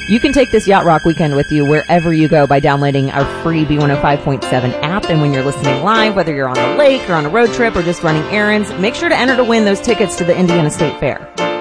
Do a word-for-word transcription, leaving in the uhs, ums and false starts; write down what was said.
You can take this Yacht Rock weekend with you wherever you go by downloading our free B one oh five point seven app. And when you're listening live, whether you're on the lake or on a road trip or just running errands, make sure to enter to win those tickets to the Indiana State Fair.